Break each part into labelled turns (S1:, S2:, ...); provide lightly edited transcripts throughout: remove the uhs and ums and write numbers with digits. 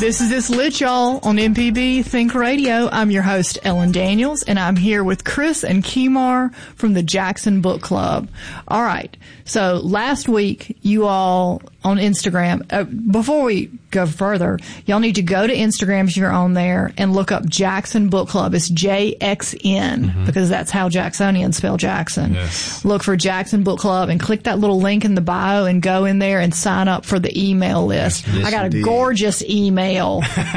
S1: This is It's Lit, y'all, on MPB Think Radio. I'm your host, Ellen Daniels, and I'm here with Chris and Kemar from the Jackson Book Club. All right. So last week, you all on Instagram, before we go further, y'all need to go to Instagram if you're on there and look up Jackson Book Club. It's JXN, because that's how Jacksonians spell Jackson.
S2: Yes.
S1: Look for Jackson Book Club and click that little link in the bio and go in there and sign up for the email list.
S3: Yes,
S1: I got
S3: indeed.
S1: a gorgeous email.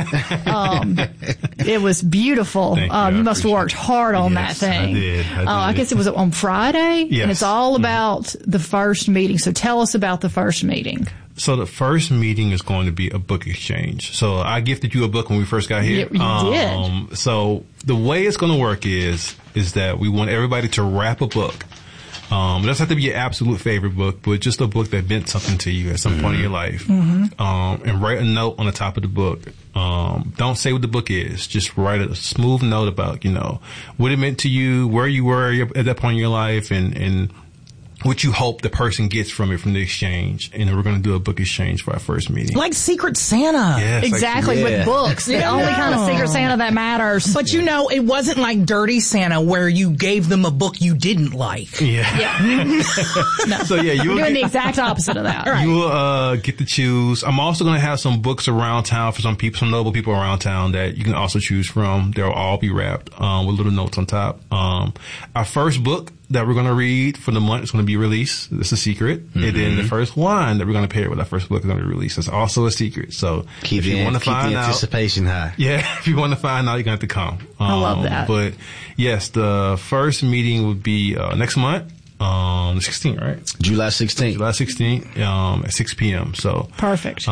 S1: It was beautiful.
S2: Thank you.
S1: You must have worked hard on
S2: Yes,
S1: that thing.
S2: I did.
S1: I guess it was on Friday.
S2: Yes.
S1: And it's all about the first meeting. So tell us about the first meeting.
S2: So the first meeting is going to be a book exchange. So I gifted you a book when we first got here.
S1: You did.
S2: So the way it's going to work is that we want everybody to wrap a book. It doesn't have to be your absolute favorite book, but just a book that meant something to you at some point in your life. And write a note on the top of the book. Don't say what the book is. Just write a smooth note about, what it meant to you, where you were at that point in your life, and what you hope the person gets from it, from the exchange. And then we're going to do a book exchange for our first meeting.
S4: Like Secret Santa.
S2: Yes,
S1: Exactly,
S3: yeah.
S1: with books. The only kind of Secret Santa that matters.
S4: But it wasn't like Dirty Santa where you gave them a book you didn't like.
S2: Yeah. So yeah,
S1: You're doing the exact opposite of that.
S4: Right.
S2: you will get to choose. I'm also going to have some books around town for some notable people around town that you can also choose from. They'll all be wrapped with little notes on top. Our first book that we're going to read for the month is going to be released. It's a secret. And then the first one that we're going to pair with our first book is going to be released. It's also a secret. So
S3: Keep
S2: if you want to
S3: the
S2: find out,
S3: anticipation high.
S2: yeah, if you want to find out, you're going to have to come.
S1: I love that.
S2: But yes, the first meeting would be next month, the 16th, right?
S3: July 16th.
S2: July 16th, at 6 p.m. So
S1: Perfect.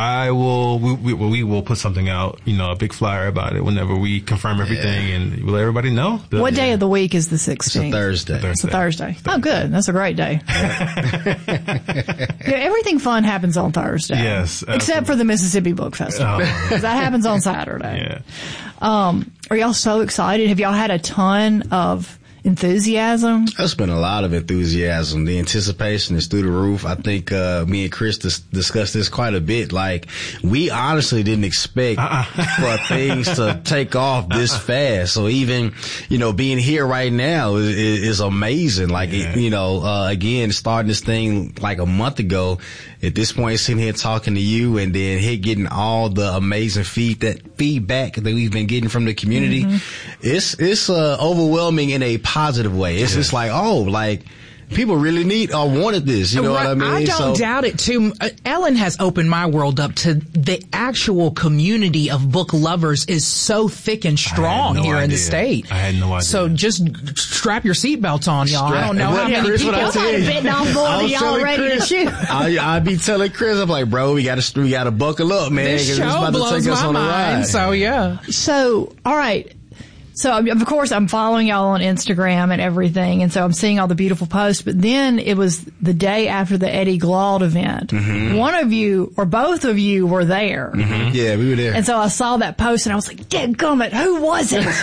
S2: we will put something out, a big flyer about it whenever we confirm everything, and we'll let everybody know.
S1: What day of the week is the 16th?
S3: It's a Thursday.
S1: It's a Thursday. Oh, good. That's a great day. Everything fun happens on Thursday.
S2: Yes,
S1: Except for the Mississippi Book Festival. 'Cause that happens on Saturday.
S2: Yeah.
S1: Are y'all so excited? Have y'all had a ton of enthusiasm?
S3: There's been a lot of enthusiasm. The anticipation is through the roof. I think me and Chris discussed this quite a bit. Like, we honestly didn't expect for things to take off this fast. So even, being here right now is amazing. Like, again, starting this thing like a month ago, at this point, sitting here talking to you and then getting all the amazing feedback that we've been getting from the community. It's overwhelming in a positive way. It's just like, people really need or wanted this. You know what I mean?
S4: I don't doubt it too. Ellen has opened my world up to the actual community of book lovers is so thick and strong here in the state.
S2: I had no idea.
S4: So just strap your seatbelts on, y'all. I don't know how many people.
S1: Y'all might have bitten off more than y'all ready to shoot.
S3: I'd be telling Chris, I'm like, bro, we gotta buckle up, man.
S4: This
S3: It's
S4: show
S3: about to
S4: blows
S3: take us
S4: my
S3: on a
S4: mind.
S3: ride.
S4: So yeah.
S1: So, all right. So, of course, I'm following y'all on Instagram and everything, and so I'm seeing all the beautiful posts, but then it was the day after the Eddie Glaude event. One of you, or both of you, were there.
S3: Yeah, we were there.
S1: And so I saw that post, and I was like, dadgummit, who was it?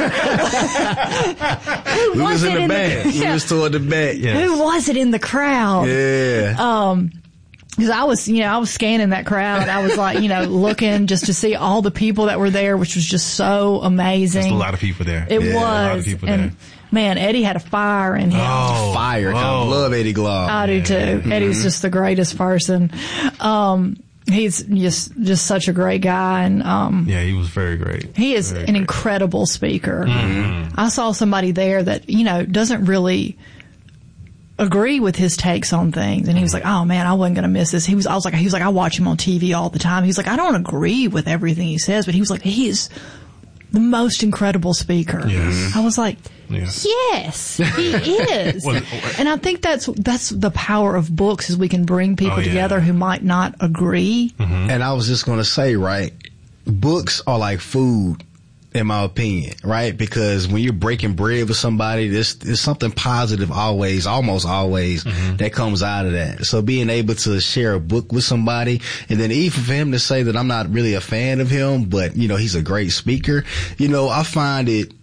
S3: We was in the back. We
S1: Yeah.
S3: was toward the back.
S1: Who was it in the crowd?
S3: Yeah.
S1: Because I was scanning that crowd. I was like, looking just to see all the people that were there, which was just so amazing.
S2: There's a lot of people there.
S1: It
S2: A lot of
S1: was.
S2: people
S1: And
S2: there.
S1: man, Eddie had a fire in him.
S3: Fire. I love Eddie Glaude.
S1: I do too. Eddie's just the greatest person. He's just such a great guy, and
S2: Yeah, he was very great.
S1: he is an incredible speaker. I saw somebody there that doesn't really agree with his takes on things, and he was like, "Oh man, I wasn't going to miss this." He was like, "I watch him on TV all the time." He was like, "I don't agree with everything he says," but he was like, "He is the most incredible speaker."
S2: Yes.
S1: I was like,
S2: Yes.
S1: "Yes, he is." And I think that's the power of books, is we can bring people together who might not agree.
S3: And I was just going to say, right, books are like food, in my opinion, right? Because when you're breaking bread with somebody, there's something positive almost always, that comes out of that. So being able to share a book with somebody, and then even for him to say that I'm not really a fan of him, but, he's a great speaker, I find it,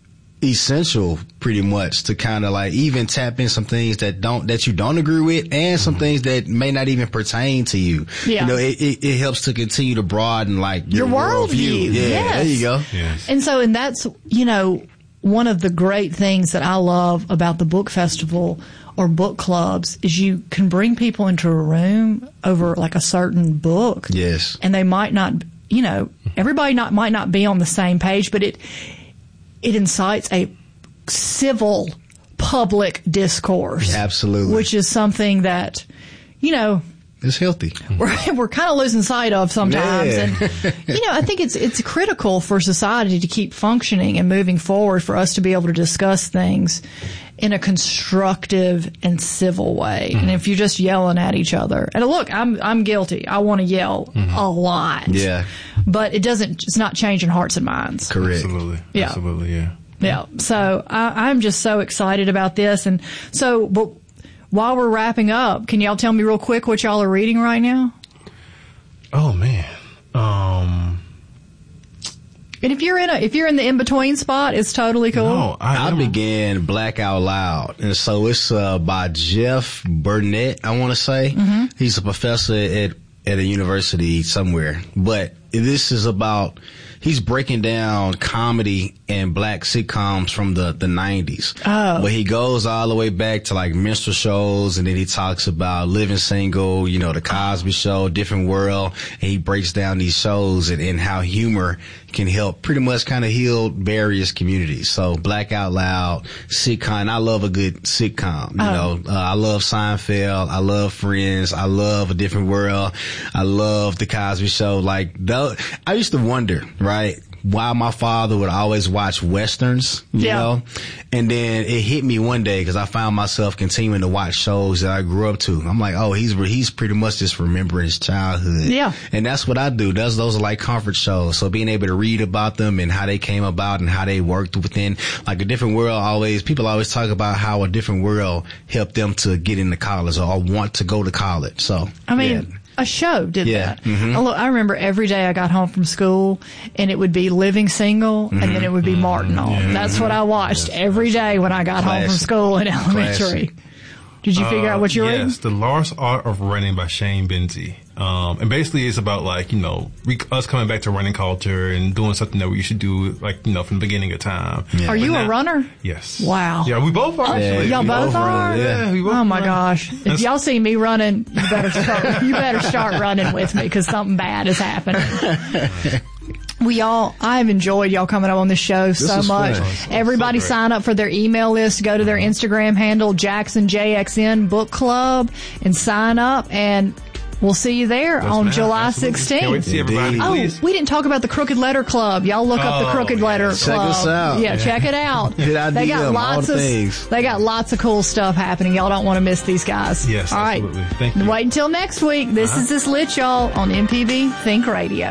S3: essential pretty much to kind of like even tap in some things that you don't agree with and some things that may not even pertain to you.
S1: Yeah.
S3: You know, it helps to continue to broaden like your
S1: worldview.
S3: Yeah,
S1: yes.
S3: there you go.
S2: Yes.
S1: And that's, you know, one of the great things that I love about the book festival or book clubs is you can bring people into a room over like a certain book.
S3: Yes.
S1: And they might not, you know, everybody might not be on the same page, but it incites a civil public discourse.
S3: Absolutely.
S1: Which is something that, you know,
S3: it's healthy.
S1: We're kind of losing sight of sometimes.
S3: Yeah.
S1: And, you know, I think it's critical for society to keep functioning and moving forward for us to be able to discuss things in a constructive and civil way. And if you're just yelling at each other, and look, I'm guilty. I want to yell a lot.
S3: Yeah.
S1: But it's not changing hearts and minds.
S3: Correct.
S2: Absolutely.
S1: Yeah.
S2: Absolutely. Yeah.
S1: Yeah. So I'm just so excited about this. And so, but while we're wrapping up, can y'all tell me real quick what y'all are reading right now?
S2: Oh man.
S1: And if you're in the in between spot, it's totally cool.
S2: No,
S3: I began Black Out Loud, and so it's by Jeff Burnett, I want to say. He's a professor at a university somewhere, but this is about he's breaking down comedy and black sitcoms from the 90s.
S1: Oh.
S3: But he goes all the way back to like minstrel shows, and then he talks about Living Single, you know, The Cosby Show, Different World, and he breaks down these shows and how humor can help pretty much kind of heal various communities. So Black Out Loud, sitcom. I love a good sitcom. You know, I love Seinfeld. I love Friends. I love A Different World. I love The Cosby Show. Like, I used to wonder, right, why my father would always watch Westerns, you know? And then it hit me one day because I found myself continuing to watch shows that I grew up to. I'm like, oh, he's pretty much just remembering his childhood. Yeah. And that's what I do. Those are like comfort shows. So being able to read about them and how they came about and how they worked within, like A Different World, people always talk about how A Different World helped them to get into college or want to go to college. So,
S1: I mean, a show did that. I remember every day I got home from school and it would be Living Single and then it would be Martin on. That's what I watched every day when I got home from school in elementary. Did you figure out what you're reading?
S2: Yes, The Lost Art of Running by Shane Benzie. And basically it's about like, you know, us coming back to running culture and doing something that we used to do, like, you know, from the beginning of time.
S1: Yeah. Are you a runner?
S2: Yes.
S1: Wow.
S2: Yeah, we both are.
S1: Actually. Y'all both are?
S2: Yeah, we both
S1: Oh my gosh. If y'all see me running, you better start running with me because something bad is happening. I've enjoyed y'all coming up on this show so much. Everybody sign up for their email list, go to their Instagram handle, JacksonJXN Book Club, and sign up, and we'll see you there on July 16th.
S2: Can't wait to see everybody, please.
S1: We didn't talk about the Crooked Letter Club. Y'all look up the Crooked Letter Club.
S3: Check us out.
S1: Yeah, check it out. They got lots of cool stuff happening. Y'all don't want to miss these guys.
S2: Yes,
S1: all right.
S2: absolutely. Thank you.
S1: Wait until next week. This is This Lit, y'all, on MPB Think Radio.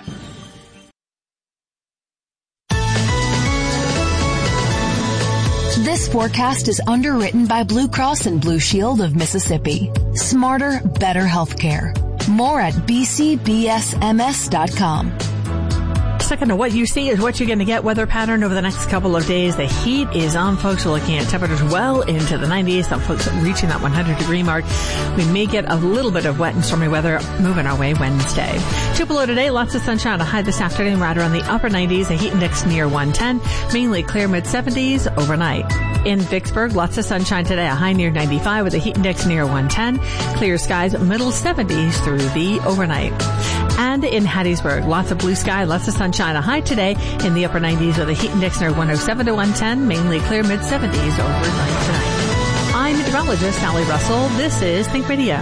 S5: This forecast is underwritten by Blue Cross and Blue Shield of Mississippi. Smarter, better healthcare. More at bcbsms.com.
S6: Second to what you see is what you're going to get. Weather pattern over the next couple of days. The heat is on, folks. We're looking at temperatures well into the 90s. Some folks reaching that 100-degree mark. We may get a little bit of wet and stormy weather moving our way Wednesday. 2 below today. Lots of sunshine. A high this afternoon right around the upper 90s. A heat index near 110. Mainly clear mid-70s overnight. In Vicksburg, lots of sunshine today. A high near 95 with a heat index near 110. Clear skies middle 70s through the overnight. And in Hattiesburg, lots of blue sky, lots of sunshine. A high today in the upper 90s with a heat index near 107 to 110, mainly clear mid-70s overnight tonight. I'm meteorologist Sally Russell. This is Think Radio.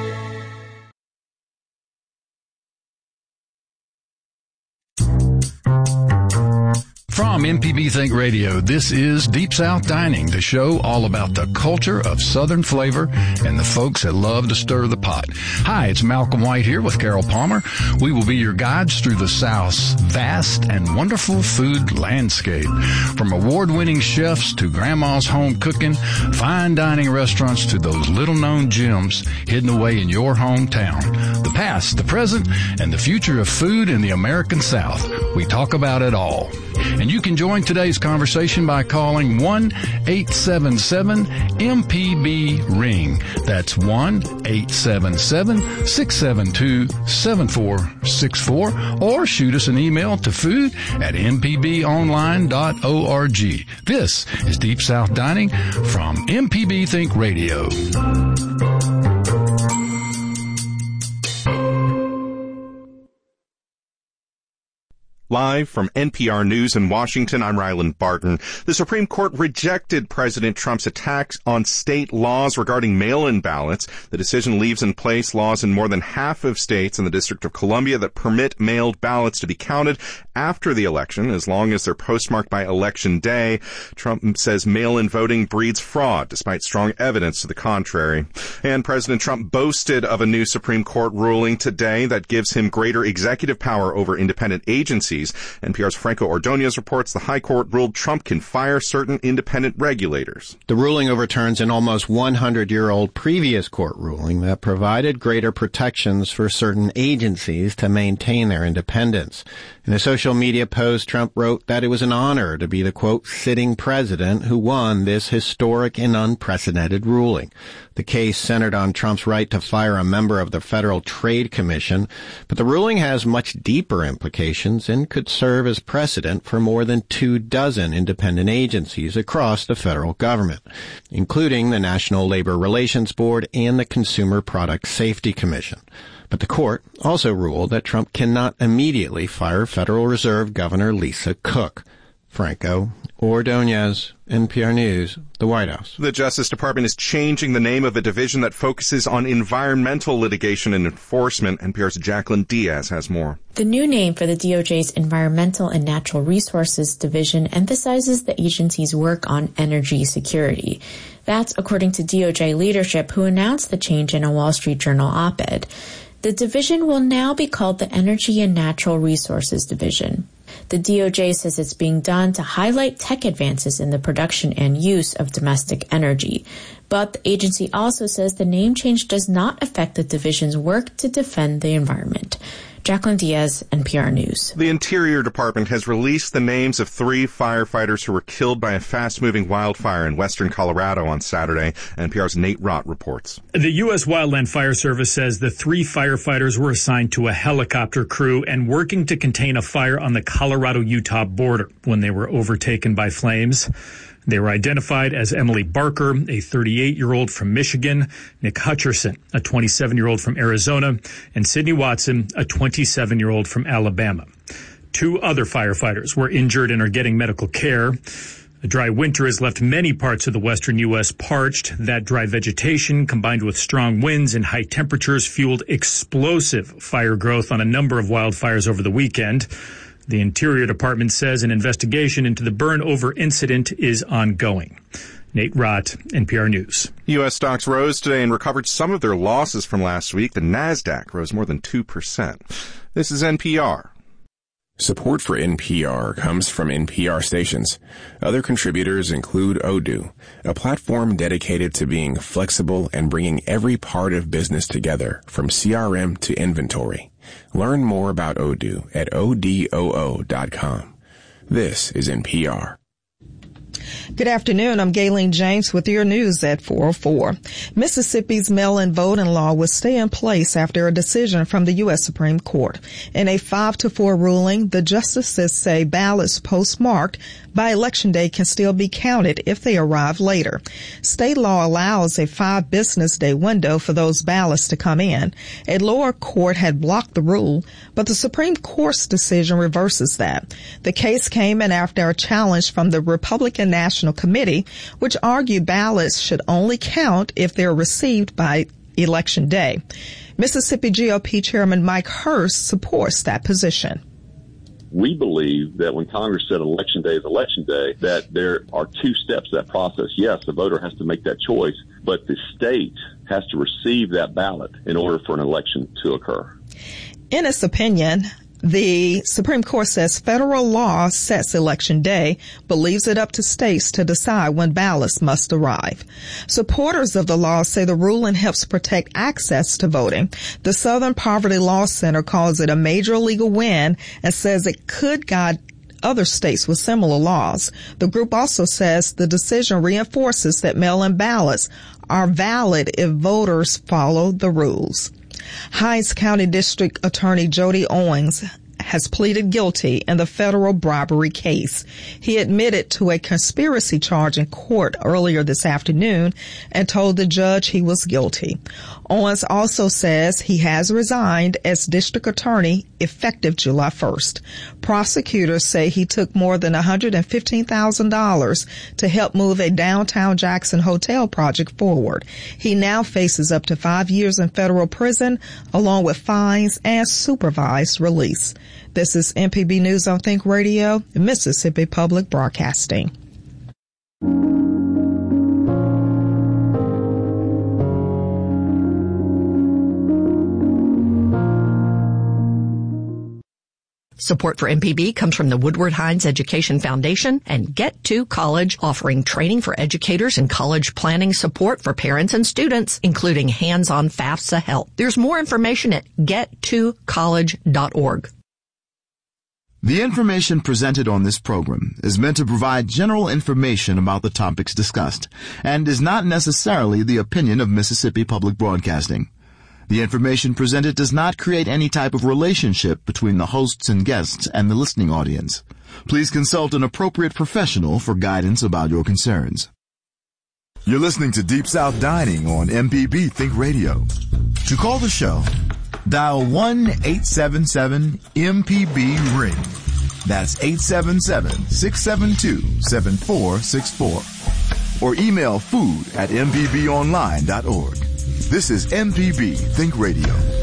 S7: From MPB Think Radio, this is Deep South Dining, the show all about the culture of Southern flavor and the folks that love to stir the pot. Hi, it's Malcolm White here with Carol Palmer. We will be your guides through the South's vast and wonderful food landscape. From award-winning chefs to grandma's home cooking, fine dining restaurants to those little-known gems hidden away in your hometown. The past, the present, and the future of food in the American South. We talk about it all. And you can can join today's conversation by calling 1-877-MPB-RING. That's 1-877-672-7464. Or shoot us an email to food@mpbonline.org. This is Deep South Dining from MPB Think Radio.
S8: Live from NPR News in Washington, I'm Ryland Barton. The Supreme Court rejected President Trump's attacks on state laws regarding mail-in ballots. The decision leaves in place laws in more than half of states in the District of Columbia that permit mailed ballots to be counted after the election, as long as they're postmarked by Election Day. Trump says mail-in voting breeds fraud, despite strong evidence to the contrary. And President Trump boasted of a new Supreme Court ruling today that gives him greater executive power over independent agencies. NPR's Franco Ordonez reports the High Court ruled Trump can fire certain independent regulators.
S9: The ruling overturns an almost 100-year-old previous court ruling that provided greater protections for certain agencies to maintain their independence. In a social media post, Trump wrote that it was an honor to be the, quote, sitting president who won this historic and unprecedented ruling. The case centered on Trump's right to fire a member of the Federal Trade Commission, but the ruling has much deeper implications and could serve as precedent for more than 24 independent agencies across the federal government, including the National Labor Relations Board and the Consumer Product Safety Commission. But the court also ruled that Trump cannot immediately fire Federal Reserve Governor Lisa Cook. Franco Ordonez, NPR News, the White House.
S8: The Justice Department is changing the name of a division that focuses on environmental litigation and enforcement. NPR's Jacqueline Diaz has more.
S10: The new name for the DOJ's Environmental and Natural Resources Division emphasizes the agency's work on energy security. That's according to DOJ leadership, who announced the change in a Wall Street Journal op-ed. The division will now be called the Energy and Natural Resources Division. The DOJ says it's being done to highlight tech advances in the production and use of domestic energy. But the agency also says the name change does not affect the division's work to defend the environment. Jacqueline Diaz, NPR News.
S8: The Interior Department has released the names of 3 firefighters who were killed by a fast-moving wildfire in western Colorado on Saturday. NPR's Nate Rott reports.
S11: The U.S. Wildland Fire Service says the 3 firefighters were assigned to a helicopter crew and working to contain a fire on the Colorado-Utah border when they were overtaken by flames. They were identified as Emily Barker, a 38-year-old from Michigan, Nick Hutcherson, a 27-year-old from Arizona, and Sidney Watson, a 27-year-old from Alabama. 2 other firefighters were injured and are getting medical care. A dry winter has left many parts of the western U.S. parched. That dry vegetation, combined with strong winds and high temperatures, fueled explosive fire growth on a number of wildfires over the weekend. The Interior Department says an investigation into the burn-over incident is ongoing. Nate Rott, NPR News.
S8: U.S. stocks rose today and recovered some of their losses from last week. The NASDAQ rose more than 2%. This is NPR.
S12: Support for NPR comes from NPR stations. Other contributors include Odoo, a platform dedicated to being flexible and bringing every part of business together, from CRM to inventory. Learn more about Odoo at odoo.com. This is NPR.
S13: Good afternoon. I'm Gayleen James with your news at 4:04. Mississippi's mail-in voting law will stay in place after a decision from the U.S. Supreme Court. In a 5-4 ruling, the justices say ballots postmarked by Election Day can still be counted if they arrive later. State law allows a 5-business-day window for those ballots to come in. A lower court had blocked the rule, but the Supreme Court's decision reverses that. The case came in after a challenge from the Republican National Committee, which argued ballots should only count if they're received by Election Day. Mississippi GOP Chairman Mike Hurst supports that position.
S14: We believe that when Congress said Election Day is Election Day, that there are 2 steps to that process. Yes, the voter has to make that choice, but the state has to receive that ballot in order for an election to occur.
S13: In its opinion, the Supreme Court says federal law sets Election Day, but leaves it up to states to decide when ballots must arrive. Supporters of the law say the ruling helps protect access to voting. The Southern Poverty Law Center calls it a major legal win and says it could guide other states with similar laws. The group also says the decision reinforces that mail-in ballots are valid if voters follow the rules. Hinds County District Attorney Jody Owens has pleaded guilty in the federal bribery case. He admitted to a conspiracy charge in court earlier this afternoon and told the judge he was guilty. Owens also says he has resigned as district attorney effective July 1st. Prosecutors say he took more than $115,000 to help move a downtown Jackson hotel project forward. He now faces up to 5 years in federal prison, along with fines and supervised release. This is MPB News on Think Radio, Mississippi Public Broadcasting.
S15: Support for MPB comes from the Woodward Hines Education Foundation and Get to College, offering training for educators and college planning support for parents and students, including hands-on FAFSA help. There's more information at gettocollege.org.
S16: The information presented on this program is meant to provide general information about the topics discussed and is not necessarily the opinion of Mississippi Public Broadcasting. The information presented does not create any type of relationship between the hosts and guests and the listening audience. Please consult an appropriate professional for guidance about your concerns. You're listening to Deep South Dining on MPB Think Radio. To call the show, dial 1-877-MPB-RING. That's 877-672-7464. Or email food@mpbonline.org. This is MPB Think Radio.